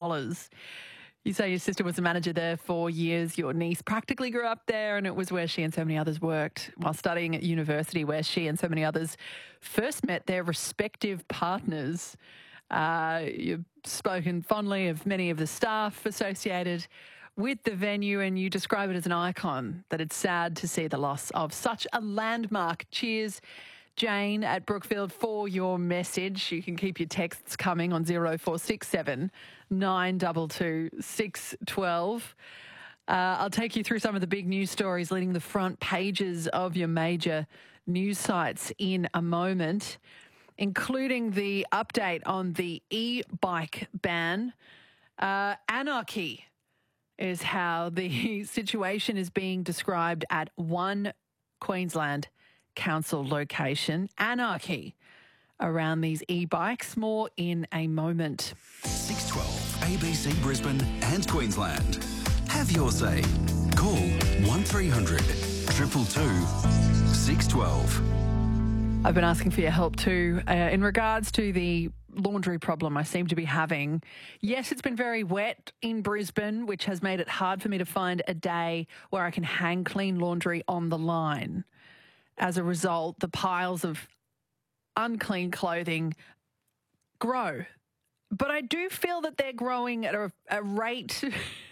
You say your sister was a manager there for years. Your niece practically grew up there, and it was where she and so many others worked while studying at university, where she and so many others first met their respective partners. You've spoken fondly of many of the staff associated with the venue, and you describe it as an icon, that it's sad to see the loss of such a landmark. Cheers, Jane at Brookfield, for your message. You can keep your texts coming on 0467 922 612. I'll take you through some of the big news stories leading the front pages of your major news sites in a moment, including the update on the e-bike ban. Anarchy is how the situation is being described at one Queensland council location. Anarchy around these e-bikes. More in a moment. 612 ABC Brisbane and Queensland. Have your say. Call 1300 222 612. I've been asking for your help too in regards to the laundry problem I seem to be having. Yes, it's been very wet in Brisbane, which has made it hard for me to find a day where I can hang clean laundry on the line. As a result, the piles of unclean clothing grow. But I do feel that they're growing at a rate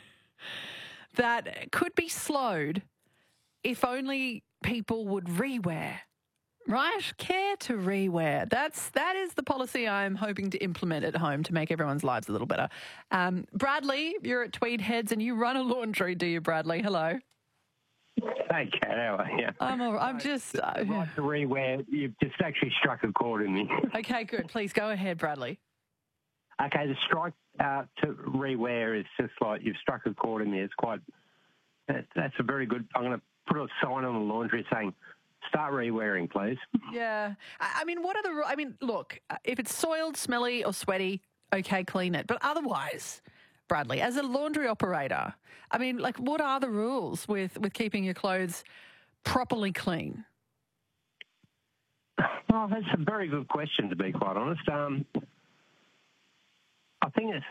that could be slowed if only people would rewear. Right? Care to rewear. That is the policy I'm hoping to implement at home to make everyone's lives a little better. Bradley, you're at Tweed Heads and you run a laundry, do you, Bradley? Hello. Hey, Kat, how are you? I'm just... Right to rewear, you've just actually struck a chord in me. Okay, good. Please go ahead, Bradley. Okay, the strike to rewear is just like you've struck a chord in me. It's quite... That's a very good... I'm going to put a sign on the laundry saying... Start re-wearing, please. Yeah. I mean, look, if it's soiled, smelly or sweaty, okay, clean it. But otherwise, Bradley, as a laundry operator, I mean, like, what are the rules with keeping your clothes properly clean? Well, that's a very good question, to be quite honest. I think it's...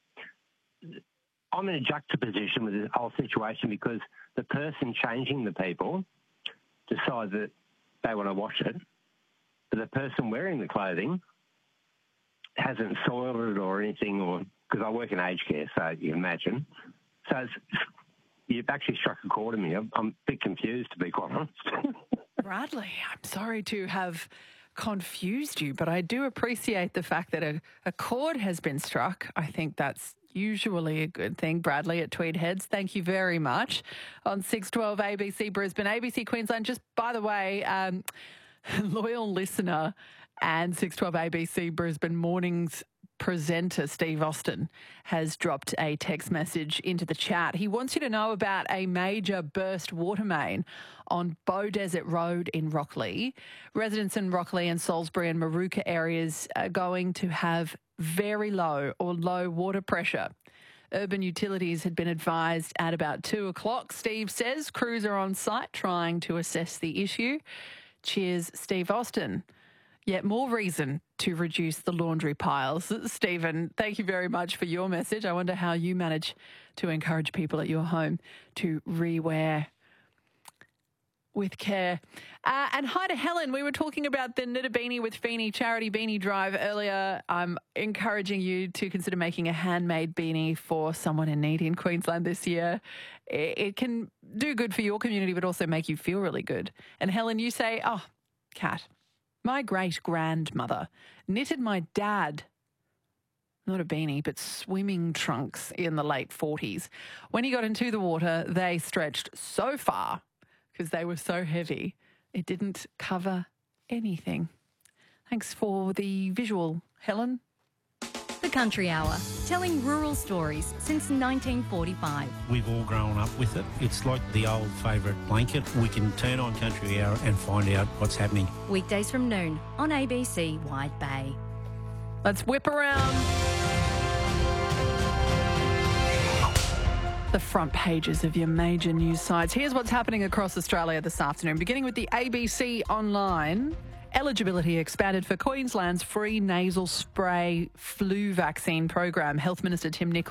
I'm in a juxtaposition with the whole situation because the person changing the people decide that they want to wash it, but the person wearing the clothing hasn't soiled it or anything, or because I work in aged care, so you can imagine. So you've actually struck a chord in me. I'm a bit confused, to be quite honest. Bradley, I'm sorry to have confused you, but I do appreciate the fact that a chord has been struck. I think that's usually a good thing. Bradley at Tweed Heads, thank you very much. On 612 ABC Brisbane, ABC Queensland, just by the way, loyal listener and 612 ABC Brisbane Mornings presenter Steve Austin has dropped a text message into the chat. He wants you to know about a major burst water main on Beaudesert Road in Rockley. Residents in Rockley and Salisbury and Maruka areas are going to have very low or low water pressure. Urban Utilities had been advised at about 2 o'clock. Steve says crews are on site trying to assess the issue. Cheers, Steve Austin. Yet more reason to reduce the laundry piles. Stephen, thank you very much for your message. I wonder how you manage to encourage people at your home to rewear with care. And hi to Helen. We were talking about the Knit a Beanie with Feenie charity beanie drive earlier. I'm encouraging you to consider making a handmade beanie for someone in need in Queensland this year. It can do good for your community, but also make you feel really good. And Helen, you say, oh, Kat, my great-grandmother knitted my dad, not a beanie, but swimming trunks in the late 40s. When he got into the water, they stretched so far because they were so heavy, it didn't cover anything. Thanks for the visual, Helen. The Country Hour, telling rural stories since 1945. We've all grown up with it. It's like the old favourite blanket. We can turn on Country Hour and find out what's happening. Weekdays from noon on ABC Wide Bay. Let's whip around the front pages of your major news sites. Here's what's happening across Australia this afternoon, beginning with the ABC Online. Eligibility expanded for Queensland's free nasal spray flu vaccine program. Health Minister Tim Nicholls